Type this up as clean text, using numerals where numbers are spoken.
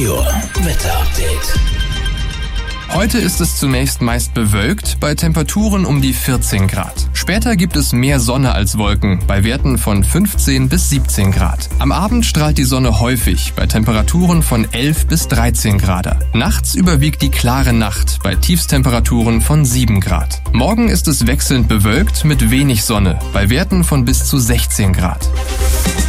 Meteor Wetter-Update. Heute ist es zunächst meist bewölkt, bei Temperaturen um die 14 Grad. Später gibt es mehr Sonne als Wolken, bei Werten von 15 bis 17 Grad. Am Abend strahlt die Sonne häufig, bei Temperaturen von 11 bis 13 Grad. Nachts überwiegt die klare Nacht, bei Tiefstemperaturen von 7 Grad. Morgen ist es wechselnd bewölkt mit wenig Sonne, bei Werten von bis zu 16 Grad.